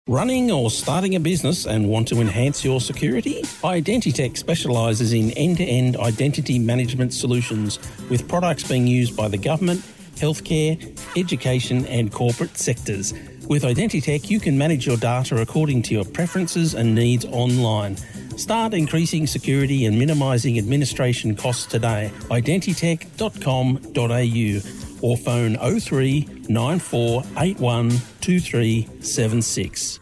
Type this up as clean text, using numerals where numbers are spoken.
Running or starting a business and want to enhance your security? Identitech specialises in end-to-end identity management solutions with products being used by the government, healthcare, education and corporate sectors. With Identitech, you can manage your data according to your preferences and needs online. Start increasing security and minimising administration costs today. Identitech.com.au or phone 03 9481 2376.